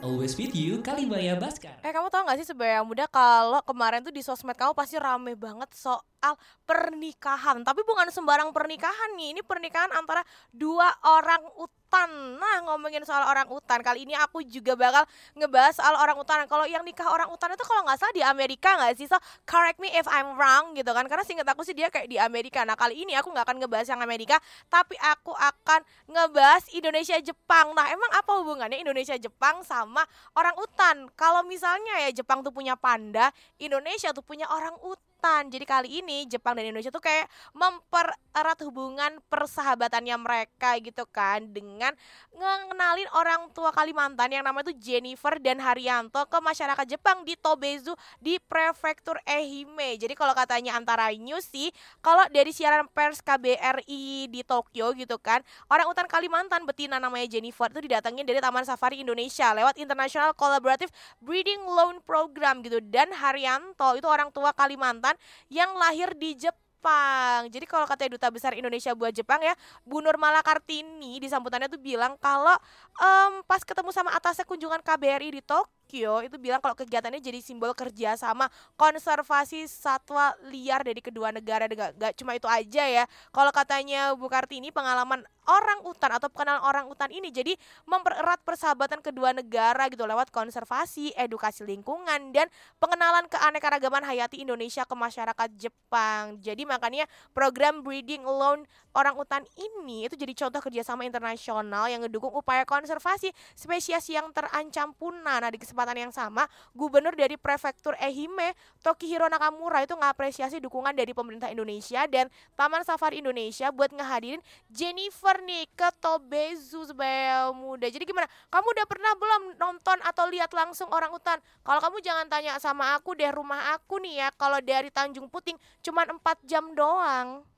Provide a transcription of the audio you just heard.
Always with you, Kalimaya Baskar. Kamu tahu nggak sih sebenarnya muda kalau kemarin tuh di sosmed kamu pasti rame banget soal pernikahan. Tapi bukan sembarang pernikahan nih. Ini pernikahan antara dua orang utan. Nah, ngomongin soal orang utan, kali ini aku juga bakal ngebahas soal orang utan. Kalau yang nikah orang utan itu kalau nggak salah di Amerika nggak sih? So, correct me if I'm wrong gitu kan. Karena seingat aku sih dia kayak di Amerika. Nah, kali ini aku nggak akan ngebahas yang Amerika, tapi aku akan ngebahas Indonesia Jepang. Nah, emang apa hubungannya Indonesia Jepang sama orang utan? Kalau misalnya ya Jepang tuh punya panda, Indonesia tuh punya orang utan. Jadi kali ini Jepang dan Indonesia tuh kayak mempererat hubungan persahabatannya mereka gitu kan, dengan ngenalin orang tua Kalimantan yang namanya tuh Jennifer dan Haryanto ke masyarakat Jepang di Tobezu di prefektur Ehime. Jadi kalau katanya antara news sih, kalau dari siaran pers KBRI di Tokyo gitu kan, orang utan Kalimantan betina namanya Jennifer itu didatengin dari Taman Safari Indonesia lewat International Collaborative Breeding Loan Program gitu. Dan Haryanto itu orang tua Kalimantan yang lahir di Jepang. Jadi kalau katanya Duta Besar Indonesia buat Jepang ya, Bu Nurmala Kartini di sambutannya tuh bilang kalau pas ketemu sama atasnya kunjungan KBRI di Tokyo itu bilang kalau kegiatannya jadi simbol kerjasama konservasi satwa liar dari kedua negara. Gak cuma itu aja ya. Kalau katanya Bu Kartini, pengalaman orang utan atau pengenalan orang utan ini jadi mempererat persahabatan kedua negara gitu lewat konservasi, edukasi lingkungan, dan pengenalan keanekaragaman hayati Indonesia ke masyarakat Jepang. Jadi makanya program breeding loan orang utan ini itu jadi contoh kerjasama internasional yang ngedukung upaya konservasi spesies yang terancam punah. Nah, di kesempatan yang sama, Gubernur dari Prefektur Ehime, Tokihiro Nakamura itu ngapresiasi dukungan dari pemerintah Indonesia dan Taman Safari Indonesia buat ngehadirin Jennifer nih ke Tobezu sebagai muda. Jadi gimana? Kamu udah pernah belum nonton atau lihat langsung orang utan? Kalau kamu jangan tanya sama aku deh, rumah aku nih ya, kalau dari Tanjung Puting cuma 4 jam doang.